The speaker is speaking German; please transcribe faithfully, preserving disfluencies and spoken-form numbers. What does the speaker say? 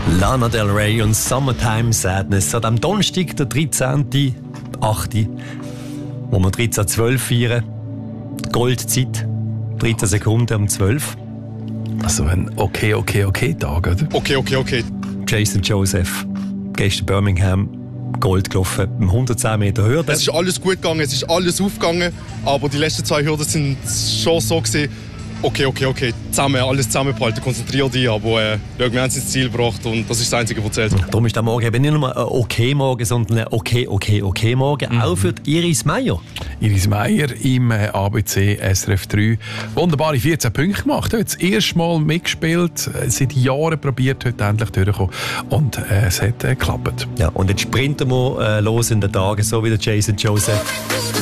Lana Del Rey und Summertime Sadness. An am Donnerstag, der dreizehnten achten wo wir dreizehn zwölf feiern. Goldzeit. dreizehn Sekunden um zwölf. Also ein okay, okay, okay Tag, oder? Okay, okay, okay. Jason Joseph, gestern Birmingham, Gold gelaufen, im hundertzehn Meter Hürde. Es ist alles gut gegangen, es ist alles aufgegangen, aber die letzten zwei Hürden sind schon so gewesen, okay, okay, okay, zusammen, alles zusammenbehalten, konzentrier dich, aber äh, wir haben es ins Ziel gebracht und das ist das Einzige, was zählt. Darum ist der Morgen eben nicht nur ein Okay-Morgen, sondern ein Okay, okay, okay Morgen, mhm. auch für Iris Meier. Iris Meier im A B C S R F drei. Wunderbare vierzehn Punkte gemacht. Hat das erste Mal mitgespielt, seit Jahren probiert, heute endlich durchzukommen. Und äh, es hat äh, geklappt. Ja, und jetzt sprinten wir äh, los in den Tagen, so wie der Jason Joseph.